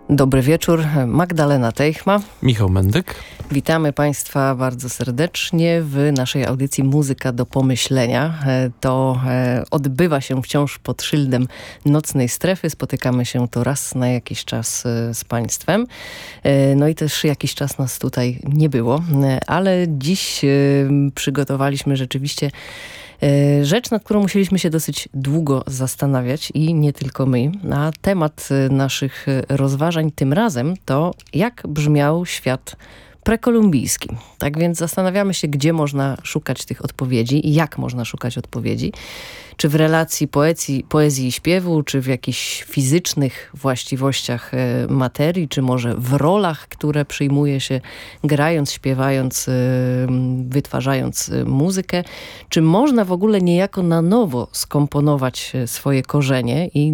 Dobry wieczór, Magdalena Teichma. Michał Mendyk. Witamy Państwa bardzo serdecznie w naszej audycji Muzyka do pomyślenia. To odbywa się wciąż pod szyldem Nocnej Strefy. Spotykamy się to raz na jakiś czas z Państwem. No i też jakiś czas nas tutaj nie było, ale dziś przygotowaliśmy rzeczywiście rzecz, nad którą musieliśmy się dosyć długo zastanawiać i nie tylko my. A temat naszych rozważań tym razem to jak brzmiał świat prekolumbijski. Tak więc zastanawiamy się, gdzie można szukać tych odpowiedzi i jak można szukać odpowiedzi. Czy w relacji poezji i śpiewu, czy w jakichś fizycznych właściwościach materii, czy może w rolach, które przyjmuje się grając, śpiewając, wytwarzając muzykę. Czy można w ogóle niejako na nowo skomponować swoje korzenie i